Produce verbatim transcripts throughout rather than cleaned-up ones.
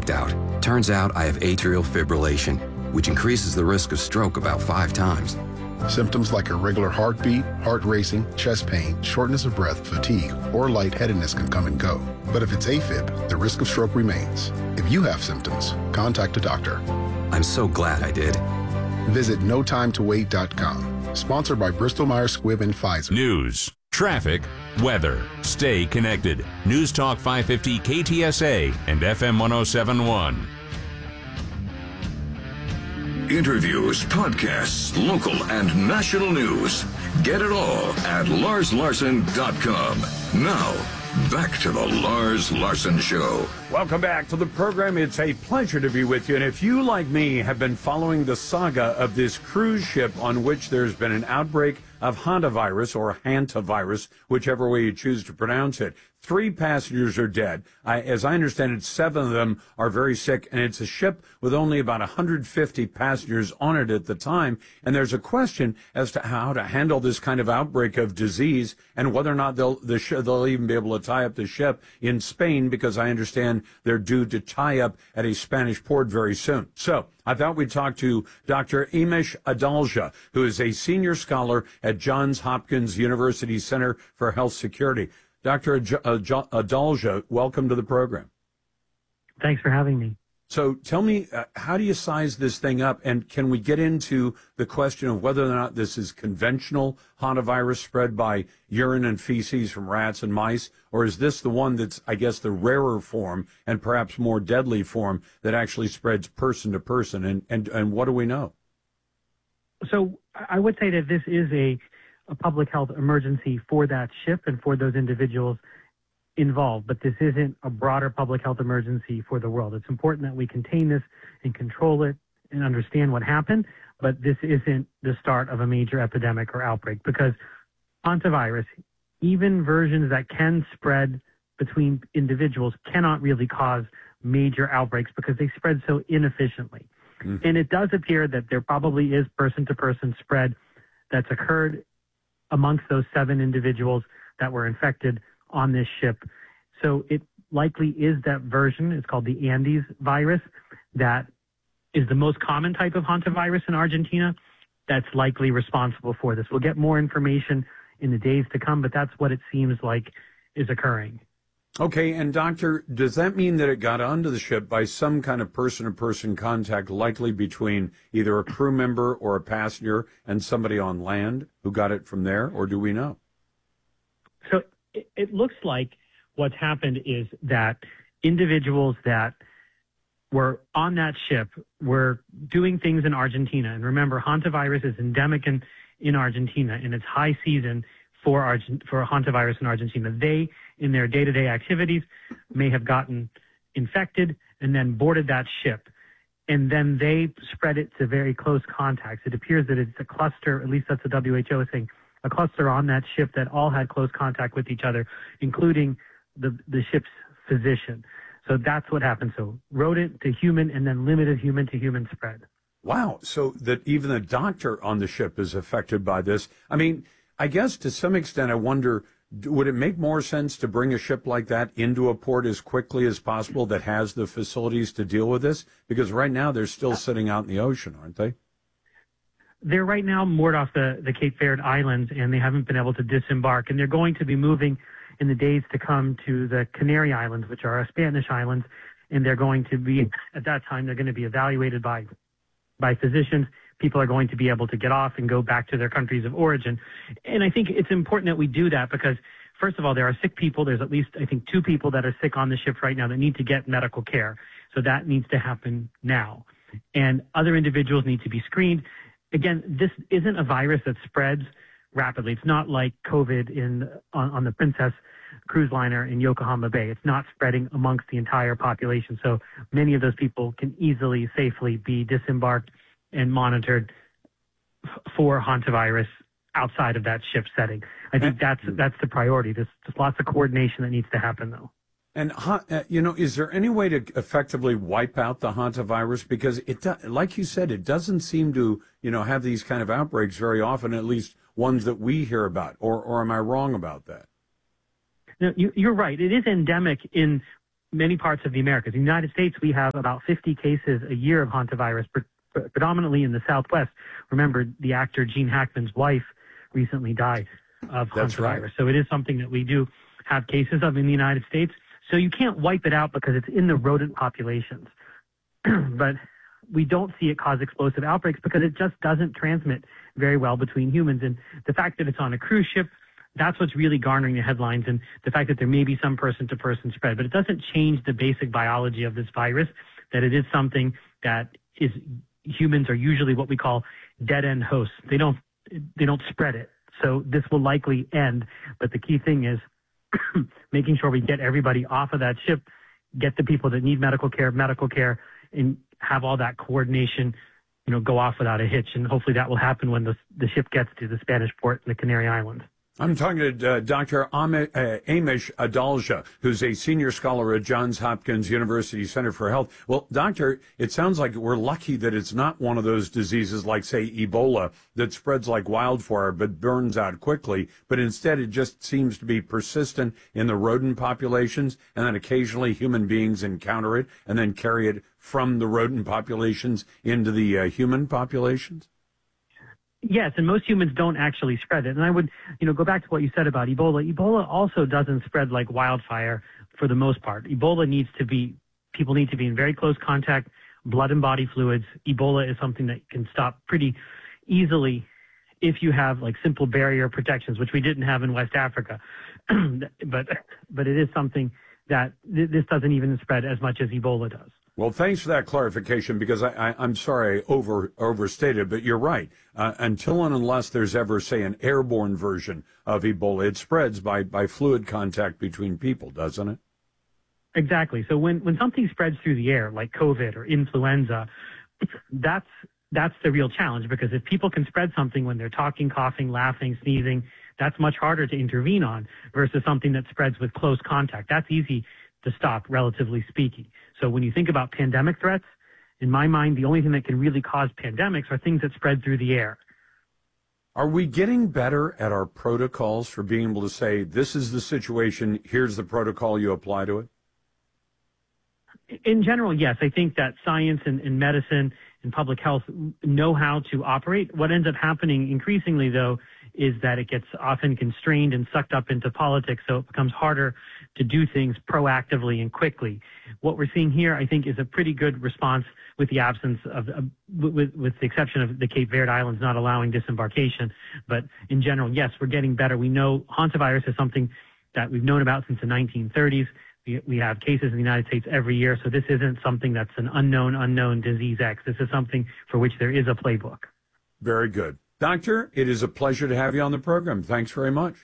blacked out. Turns out I have atrial fibrillation, which increases the risk of stroke about five times. Symptoms like irregular heartbeat, heart racing, chest pain, shortness of breath, fatigue, or lightheadedness can come and go. But if it's AFib, the risk of stroke remains. If you have symptoms, contact a doctor. I'm so glad I did. Visit no time to wait dot com. Sponsored by Bristol Myers Squibb and Pfizer. News, traffic, weather. Stay connected. News Talk five fifty K T S A and F M one oh seven point one. Interviews, podcasts, local and national news. Get it all at lars larson dot com. Now, back to the Lars Larson Show. Welcome back to the program. It's a pleasure to be with you. And if you, like me, have been following the saga of this cruise ship on which there's been an outbreak of hantavirus or hantavirus, whichever way you choose to pronounce it, three passengers are dead. I, as I understand it, seven of them are very sick, and it's a ship with only about one hundred fifty passengers on it at the time. And there's a question as to how to handle this kind of outbreak of disease and whether or not they'll, the sh- they'll even be able to tie up the ship in Spain, because I understand they're due to tie up at a Spanish port very soon. So I thought we'd talk to Doctor Amish Adalja, who is a senior scholar at Johns Hopkins University Center for Health Security. Doctor Adalja, welcome to the program. Thanks for having me. So tell me, uh, how do you size this thing up? And can we get into the question of whether or not this is conventional hantavirus spread by urine and feces from rats and mice, or is this the one that's, I guess, the rarer form and perhaps more deadly form that actually spreads person to person? And, and, and what do we know? So I would say that this is a, a public health emergency for that ship and for those individuals involved, but this isn't a broader public health emergency for the world. It's important that we contain this and control it and understand what happened, but this isn't the start of a major epidemic or outbreak, because hantavirus, even versions that can spread between individuals, cannot really cause major outbreaks because they spread so inefficiently. Mm-hmm. And it does appear that there probably is person-to-person spread that's occurred amongst those seven individuals that were infected on this ship. So it likely is that version. It's called the Andes virus. That is the most common type of hantavirus in Argentina that's likely responsible for this. We'll get more information in the days to come, but that's what it seems like is occurring. Okay, and doctor, does that mean that it got onto the ship by some kind of person-to-person contact, likely between either a crew member or a passenger and somebody on land who got it from there, or do we know? So it, it looks like what's happened is that individuals that were on that ship were doing things in Argentina. And remember, hantavirus is endemic in, in Argentina, and it's high season for Argent, for hantavirus in Argentina. They, in their day-to-day activities, may have gotten infected and then boarded that ship. And then they spread it to very close contacts. It appears that it's a cluster, at least that's the W H O saying, a cluster on that ship that all had close contact with each other, including the, the ship's physician. So that's what happened. So rodent to human and then limited human to human spread. Wow. So that even the doctor on the ship is affected by this. I mean, I guess to some extent, I wonder, would it make more sense to bring a ship like that into a port as quickly as possible that has the facilities to deal with this? Because right now they're still sitting out in the ocean, aren't they? They're right now moored off the, the Cape Verde Islands, and they haven't been able to disembark. And they're going to be moving in the days to come to the Canary Islands, which are Spanish islands. And they're going to be, at that time, they're going to be evaluated by, by physicians. People are going to be able to get off and go back to their countries of origin. And I think it's important that we do that because, first of all, there are sick people. There's at least, I think, two people that are sick on the ship right now that need to get medical care. So that needs to happen now. And other individuals need to be screened. Again, this isn't a virus that spreads rapidly. It's not like COVID in on, on the Princess cruise liner in Yokohama Bay. It's not spreading amongst the entire population. So many of those people can easily, safely be disembarked and monitored f- for hantavirus outside of that ship setting. I think that's that's the priority. There's, there's lots of coordination that needs to happen, though. And, uh, you know, is there any way to effectively wipe out the hantavirus? Because, it, like you said, it doesn't seem to, you know, have these kind of outbreaks very often, at least ones that we hear about. Or, or am I wrong about that? No, you, you're right. It is endemic in many parts of the Americas. In the United States, we have about fifty cases a year of hantavirus, pre- predominantly in the Southwest. Remember, the actor Gene Hackman's wife recently died of That's hantavirus. right. So it is something that we do have cases of in the United States. So you can't wipe it out because it's in the rodent populations. But we don't see it cause explosive outbreaks because it just doesn't transmit very well between humans. And the fact that it's on a cruise ship, that's what's really garnering the headlines, and the fact that there may be some person-to-person spread. But it doesn't change the basic biology of this virus, that it is something that is humans are usually what we call dead-end hosts. They don't they don't spread it. So this will likely end. But the key thing is making sure we get everybody off of that ship, get the people that need medical care, medical care, and have all that coordination, you know, go off without a hitch. And hopefully that will happen when the, the ship gets to the Spanish port in the Canary Islands. I'm talking to uh, Doctor Amish, uh, Amish Adalja, who's a senior scholar at Johns Hopkins University Center for Health. Well, doctor, it sounds like we're lucky that it's not one of those diseases like, say, Ebola that spreads like wildfire but burns out quickly, but instead it just seems to be persistent in the rodent populations, and then occasionally human beings encounter it and then carry it from the rodent populations into the uh, human populations? Yes, and most humans don't actually spread it. And I would, you know, go back to what you said about Ebola. Ebola also doesn't spread like wildfire for the most part. Ebola needs to be, people need to be in very close contact, blood and body fluids. Ebola is something that can stop pretty easily if you have like simple barrier protections, which we didn't have in West Africa. but but it is something that th- this doesn't even spread as much as Ebola does. Well, thanks for that clarification, because I, I, I'm sorry I over overstated, but you're right. Uh, until and unless there's ever, say, an airborne version of Ebola, it spreads by, by fluid contact between people, doesn't it? Exactly. So when, when something spreads through the air, like COVID or influenza, that's that's the real challenge, because if people can spread something when they're talking, coughing, laughing, sneezing, that's much harder to intervene on versus something that spreads with close contact. That's easy to stop, relatively speaking. So when you think about pandemic threats, in my mind, the only thing that can really cause pandemics are things that spread through the air. Are we getting better at our protocols for being able to say, this is the situation, here's the protocol, you apply to it? In general, yes. I think that science and, and medicine and public health know how to operate. What ends up happening increasingly, though, is that it gets often constrained and sucked up into politics, so it becomes harder to do things proactively and quickly. What we're seeing here, I think, is a pretty good response with the absence of, uh, with, with the exception of the Cape Verde Islands not allowing disembarkation. But in general, yes, we're getting better. We know hantavirus is something that we've known about since the nineteen thirties. We, we have cases in the United States every year, so this isn't something that's an unknown, unknown disease X. This is something for which there is a playbook. Very good. Doctor, it is a pleasure to have you on the program. Thanks very much.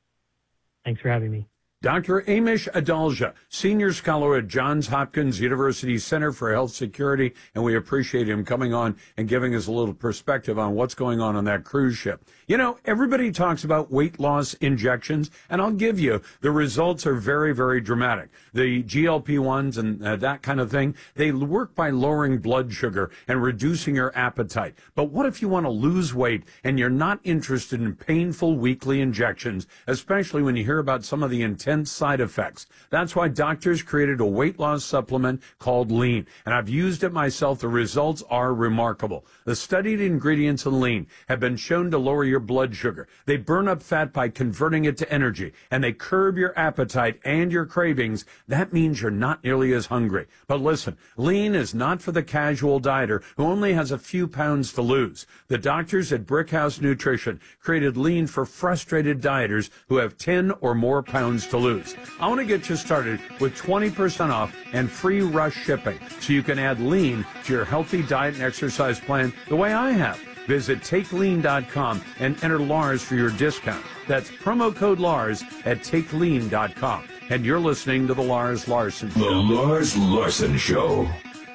Thanks for having me. Doctor Amish Adalja, senior scholar at Johns Hopkins University Center for Health Security, and we appreciate him coming on and giving us a little perspective on what's going on on that cruise ship. You know, everybody talks about weight loss injections, and I'll give you, the results are very, very dramatic. The G L P ones and uh, that kind of thing, they work by lowering blood sugar and reducing your appetite. But what if you want to lose weight and you're not interested in painful weekly injections, especially when you hear about some of the intense side effects? That's why doctors created a weight loss supplement called Lean, and I've used it myself. The results are remarkable. The studied ingredients in Lean have been shown to lower your blood sugar. They burn up fat by converting it to energy, and they curb your appetite and your cravings. That means you're not nearly as hungry. But listen, Lean is not for the casual dieter who only has a few pounds to lose. The doctors at Brickhouse Nutrition created Lean for frustrated dieters who have ten or more pounds to lose. I want to get you started with twenty percent off and free rush shipping, so you can add Lean to your healthy diet and exercise plan the way I have. Visit take lean dot com and enter Lars for your discount. That's promo code Lars at take lean dot com. And you're listening to The Lars Larson Show. The Lars Larson Show.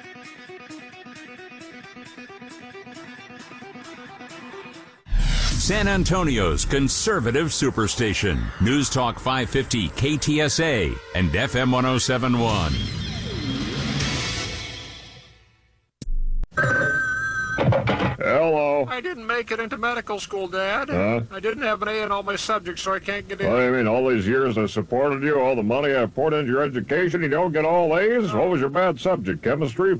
San Antonio's conservative superstation. News Talk five fifty K T S A and F M one oh seven point one. Hello. Hello? I didn't make it into medical school, Dad. Huh? I didn't have an A in all my subjects, so I can't get in. What do you mean, all these years I supported you, all the money I poured into your education, you don't get all A's? What was your bad subject? Chemistry,